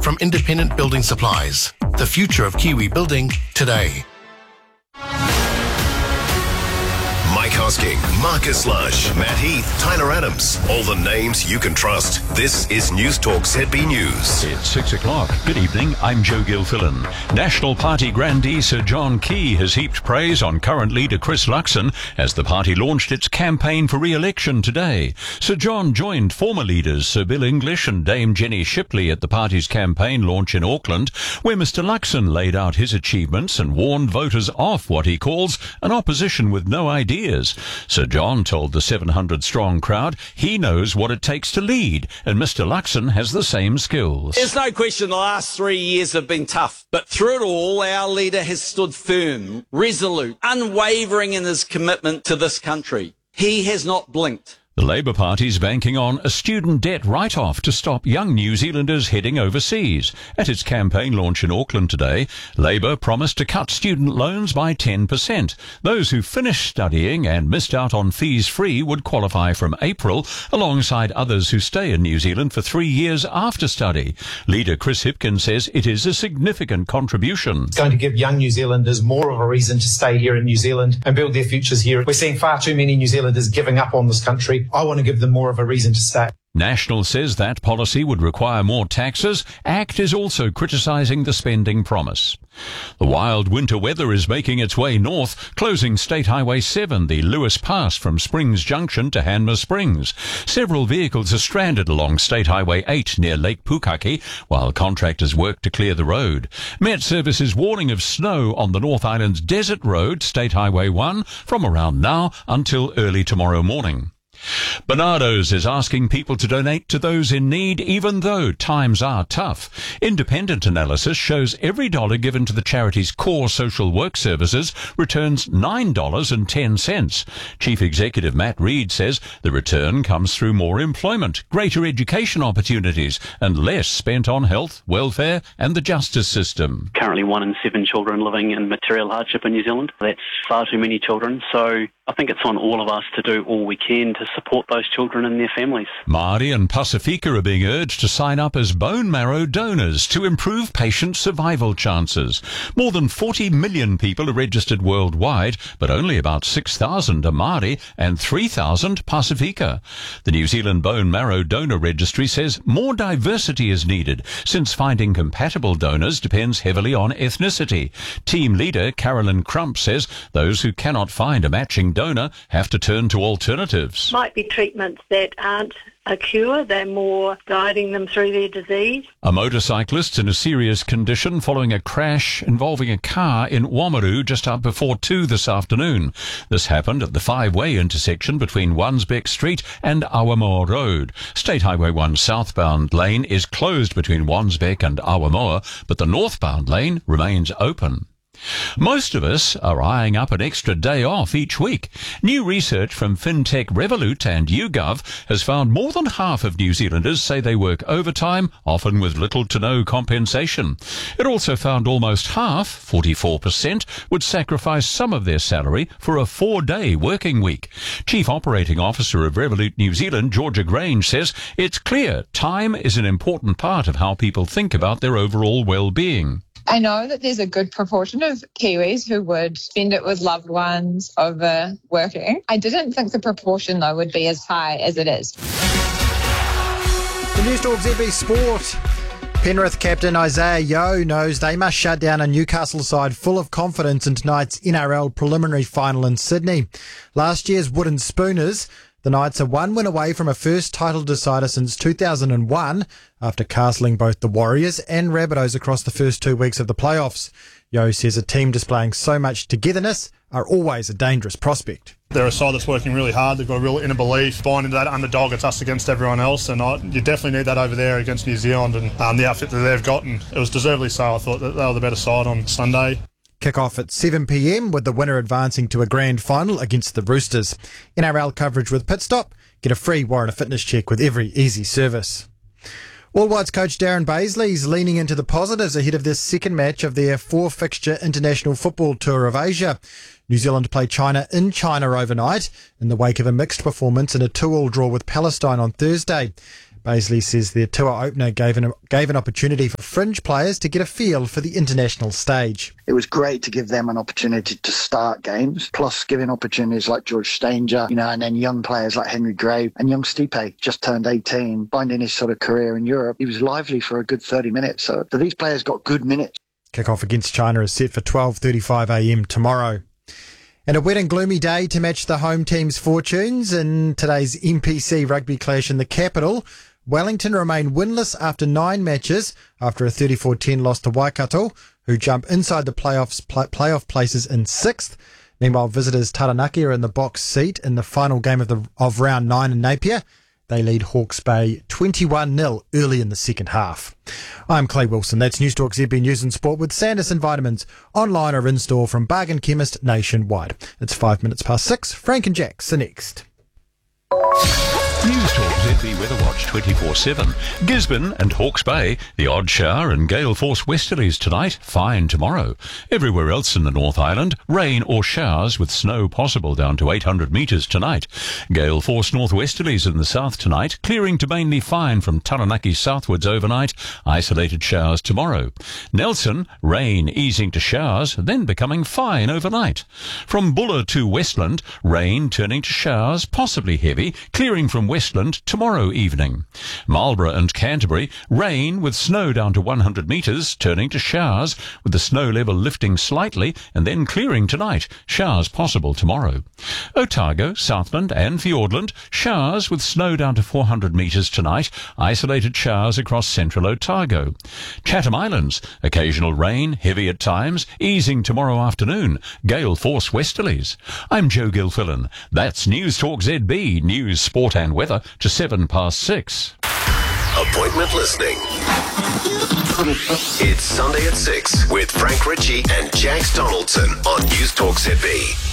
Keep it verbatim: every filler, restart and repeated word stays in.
from Independent Building Supplies. The future of Kiwi building today. Mike Hosking, Marcus Lush, Matt Heath, Tyler Adams. All the names you can trust. This is News Talk Z B News. It's six o'clock. Good evening. I'm Joe Gilfillan. National Party grandee Sir John Key has heaped praise on current leader Chris Luxon as the party launched its campaign for re-election today. Sir John joined former leaders Sir Bill English and Dame Jenny Shipley at the party's campaign launch in Auckland, where Mister Luxon laid out his achievements and warned voters off what he calls an opposition with no ideas. Sir John told the seven hundred strong crowd he knows what it takes to lead, and Mister Luxon has the same skills. There's no question the last three years have been tough, but through it all, our leader has stood firm, resolute, unwavering in his commitment to this country. He has not blinked. The Labour Party's banking on a student debt write-off to stop young New Zealanders heading overseas. At its campaign launch in Auckland today, Labour promised to cut student loans by ten percent. Those who finished studying and missed out on fees free would qualify from April, alongside others who stay in New Zealand for three years after study. Leader Chris Hipkins says it is a significant contribution. It's going to give young New Zealanders more of a reason to stay here in New Zealand and build their futures here. We're seeing far too many New Zealanders giving up on this country. I want to give them more of a reason to stay. National says that policy would require more taxes. ACT is also criticising the spending promise. The wild winter weather is making its way north, closing State Highway seven, the Lewis Pass from Springs Junction to Hanmer Springs. Several vehicles are stranded along State Highway eight near Lake Pukaki, while contractors work to clear the road. Met Service is warning of snow on the North Island's Desert Road, State Highway one, from around now until early tomorrow morning. Bernardo's is asking people to donate to those in need, even though times are tough. Independent analysis shows every dollar given to the charity's core social work services returns nine dollars and ten cents. Chief Executive Matt Reid says the return comes through more employment, greater education opportunities, and less spent on health, welfare, and the justice system. Currently one in seven children living in material hardship in New Zealand. That's far too many children, so I think it's on all of us to do all we can to support those children and their families. Māori and Pasifika are being urged to sign up as bone marrow donors to improve patient survival chances. More than forty million people are registered worldwide, but only about six thousand are Māori and three thousand Pasifika. The New Zealand Bone Marrow Donor Registry says more diversity is needed, since finding compatible donors depends heavily on ethnicity. Team leader Carolyn Crump says those who cannot find a matching donor have to turn to alternatives. Might be treatments that aren't a cure, they're more guiding them through their disease. A motorcyclist in a serious condition following a crash involving a car in Wamaru just up before two this afternoon. This happened at the five-way intersection between Wansbeck Street and Awamoa Road. State Highway one southbound lane is closed between Wansbeck and Awamoa, but the northbound lane remains open. Most of us are eyeing up an extra day off each week. New research from FinTech Revolut and YouGov has found more than half of New Zealanders say they work overtime, often with little to no compensation. It also found almost half, forty-four percent, would sacrifice some of their salary for a four-day working week. Chief Operating Officer of Revolut New Zealand, Georgia Grange, says it's clear time is an important part of how people think about their overall well-being. I know that there's a good proportion of Kiwis who would spend it with loved ones over working. I didn't think the proportion, though, would be as high as it is. The News Talk Z B Sport. Penrith captain Isaiah Yeo knows they must shut down a Newcastle side full of confidence in tonight's N R L preliminary final in Sydney. Last year's Wooden Spooners, the Knights are one win away from a first title decider since two thousand one, after castling both the Warriors and Rabbitohs across the first two weeks of the playoffs. Yeo says a team displaying so much togetherness are always a dangerous prospect. They're a side that's working really hard. They've got a real inner belief, buying into that underdog. It's us against everyone else, and I, you definitely need that over there against New Zealand. And um, the outfit that they've gotten, it was deservedly so. I thought that they were the better side on Sunday. Kick-off at seven p m with the winner advancing to a grand final against the Roosters. N R L coverage with Pitstop. Get a free Warrant a Fitness check with every easy service. All Whites coach Darren Baisley is leaning into the positives ahead of this second match of their four-fixture international football tour of Asia. New Zealand play China in China overnight in the wake of a mixed performance in a two all draw with Palestine on Thursday. Baisley says their tour opener gave an, gave an opportunity for fringe players to get a feel for the international stage. It was great to give them an opportunity to start games, plus giving opportunities like George Stanger, you know, and then young players like Henry Gray and young Stipe, just turned eighteen, finding his sort of career in Europe. He was lively for a good thirty minutes, so, so these players got good minutes. Kick-off against China is set for twelve thirty-five a m tomorrow. And a wet and gloomy day to match the home team's fortunes in today's N P C rugby clash in the capital. Wellington remain winless after nine matches after a thirty-four ten loss to Waikato, who jump inside the playoffs play, playoff places in sixth. Meanwhile, visitors Taranaki are in the box seat in the final game of the of round nine in Napier. They lead Hawke's Bay twenty-one nil early in the second half. I'm Clay Wilson. That's News Talk Z B News and Sport with Sanderson Vitamins, online or in-store from Bargain Chemist nationwide. It's five minutes past six. Frank and Jax are next. News Talk Z B Weather Watch twenty-four seven. Gisborne and Hawke's Bay, the odd shower and gale force westerlies tonight, fine tomorrow. Everywhere else in the North Island, rain or showers with snow possible down to eight hundred metres tonight. Gale force northwesterlies in the south tonight, clearing to mainly fine from Taranaki southwards overnight, isolated showers tomorrow. Nelson, rain easing to showers, then becoming fine overnight. From Buller to Westland, rain turning to showers, possibly heavy, clearing from Westland tomorrow evening. Marlborough and Canterbury, rain with snow down to one hundred metres, turning to showers, with the snow level lifting slightly and then clearing tonight. Showers possible tomorrow. Otago, Southland and Fiordland, showers with snow down to four hundred metres tonight, isolated showers across central Otago. Chatham Islands, occasional rain, heavy at times, easing tomorrow afternoon, gale force westerlies. I'm Joe Gilfillan. That's News Talk Z B, news, sport and weather to seven past six. Appointment listening. It's Sunday at six with Frank Ritchie and Jax Donaldson on News Talk Z B.